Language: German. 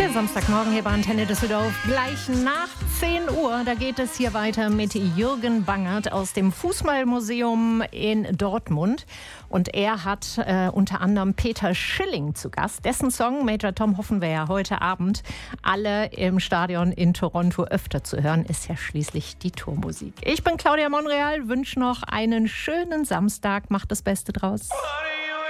Der Samstagmorgen hier bei Antenne Düsseldorf. Gleich nach 10 Uhr, da geht es hier weiter mit Jürgen Bangert aus dem Fußballmuseum in Dortmund. Und er hat unter anderem Peter Schilling zu Gast. Dessen Song Major Tom hoffen wir ja heute Abend alle im Stadion in Toronto öfter zu hören. Ist ja schließlich die Tourmusik. Ich bin Claudia Monreal, wünsche noch einen schönen Samstag. Macht das Beste draus.